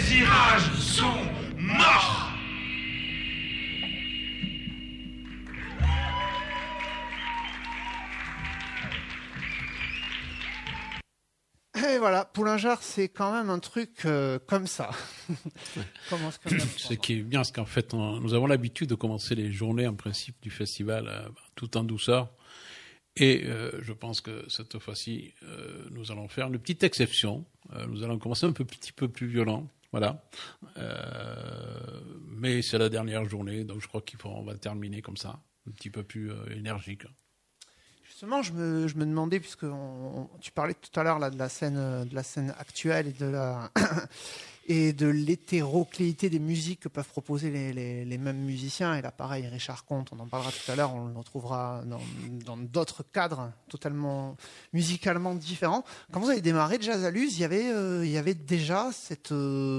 irages sont morts. Et voilà, Poulingeard, c'est quand même un truc comme ça. Ce qui est bien, c'est qu'en fait, nous avons l'habitude de commencer les journées, en principe, du festival tout en douceur. Et je pense que cette fois-ci, nous allons faire une petite exception. Nous allons commencer un petit peu plus violent. Voilà. Mais c'est la dernière journée, donc je crois qu'on va terminer comme ça, un petit peu plus énergique. Justement, je me demandais, puisque tu parlais tout à l'heure là, de la scène actuelle et de l'hétérocléité des musiques que peuvent proposer les mêmes musiciens. Et là, pareil, Richard Comte, on en parlera tout à l'heure, on le retrouvera dans d'autres cadres totalement musicalement différents. Quand vous avez démarré Jazz à Luz, il y avait déjà cette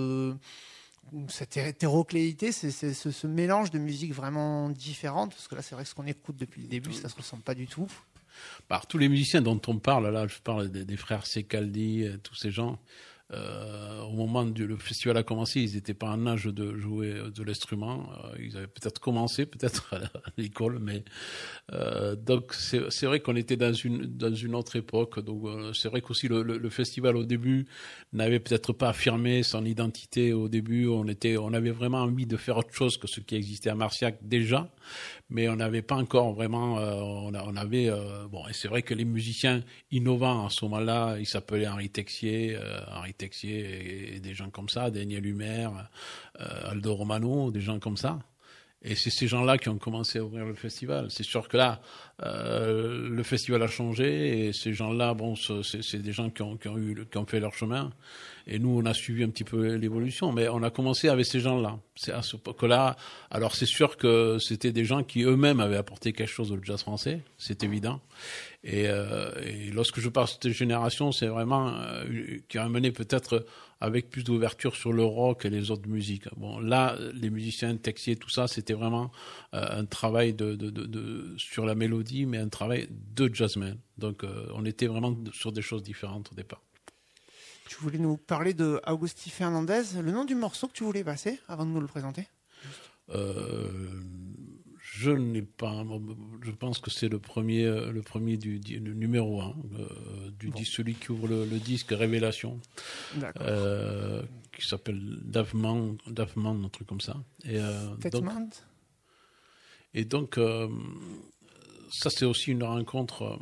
hétérocléité, ce mélange de musiques vraiment différentes, parce que là, c'est vrai que ce qu'on écoute depuis le début, ça ne se ressemble pas du tout. Par tous les musiciens dont on parle, là, je parle des frères Secaldi, tous ces gens, au moment où le festival a commencé, ils n'étaient pas en âge de jouer de l'instrument. Ils avaient peut-être commencé, peut-être à l'école, mais donc c'est vrai qu'on était dans une autre époque. Donc c'est vrai qu'aussi le festival au début n'avait peut-être pas affirmé son identité au début. On avait vraiment envie de faire autre chose que ce qui existait à Marciac déjà, mais on n'avait pas encore vraiment. On avait bon, et c'est vrai que les musiciens innovants à ce moment-là, ils s'appelaient Henri Texier et des gens comme ça, Daniel Humer, Aldo Romano, des gens comme ça. Et c'est ces gens-là qui ont commencé à ouvrir le festival. C'est sûr que là, le festival a changé et ces gens-là, bon, c'est des gens qui ont fait leur chemin. Et nous, on a suivi un petit peu l'évolution, mais on a commencé avec ces gens-là. C'est à ce époque-là. Alors, c'est sûr que c'était des gens qui eux-mêmes avaient apporté quelque chose au jazz français, c'est évident. Et lorsque je parle de cette génération, c'est vraiment qui a mené peut-être avec plus d'ouverture sur le rock et les autres musiques. Bon, là, les musiciens, Texier, tout ça, c'était vraiment un travail sur la mélodie, mais un travail de jazzman. Donc, on était vraiment sur des choses différentes au départ. Tu voulais nous parler de Agustí Fernandez, le nom du morceau que tu voulais passer avant de nous le présenter? Je n'ai pas. Je pense que c'est le premier du numéro 1 celui qui ouvre le disque Révélation, qui s'appelle Davman, un truc comme ça. Et donc ça c'est aussi une rencontre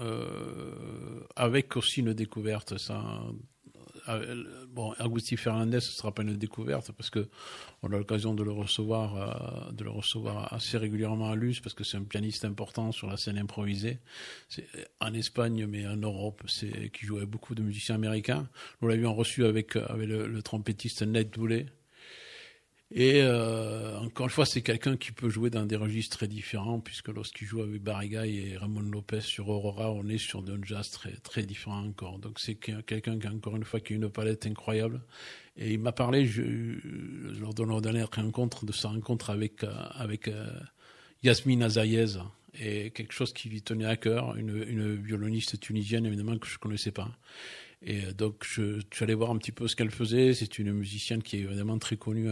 avec aussi une découverte. Ça. Bon, Agustí Fernandez, ce ne sera pas une découverte parce que on a l'occasion de le recevoir assez régulièrement à Luz parce que c'est un pianiste important sur la scène improvisée. C'est en Espagne, mais en Europe, qui joue avec beaucoup de musiciens américains. Nous l'avions reçu avec le trompettiste Ned Dooley. Et encore une fois, c'est quelqu'un qui peut jouer dans des registres très différents, puisque lorsqu'il joue avec Barigay et Ramon Lopez sur Aurora, on est sur un jazz très, très différent encore. Donc c'est quelqu'un qui, encore une fois, qui a une palette incroyable. Et il m'a parlé, lors de notre dernière rencontre, de sa rencontre avec Yasmine Azayez, et quelque chose qui lui tenait à cœur, une violoniste tunisienne, évidemment, que je ne connaissais pas. Et donc, je suis allé voir un petit peu ce qu'elle faisait. C'est une musicienne qui est évidemment très connue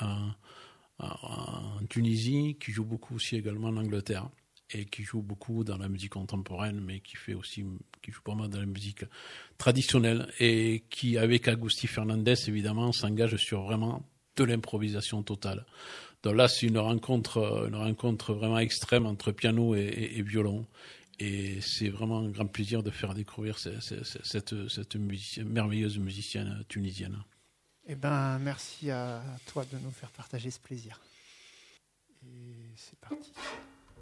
en Tunisie, qui joue beaucoup aussi également en Angleterre, et qui joue beaucoup dans la musique contemporaine, mais qui joue pas mal dans la musique traditionnelle, et qui, avec Agustí Fernandez, évidemment, s'engage sur vraiment de l'improvisation totale. Donc là, c'est une rencontre vraiment extrême entre piano et violon. Et c'est vraiment un grand plaisir de faire découvrir cette merveilleuse musicienne tunisienne. Eh ben, merci à toi de nous faire partager ce plaisir. Et c'est parti.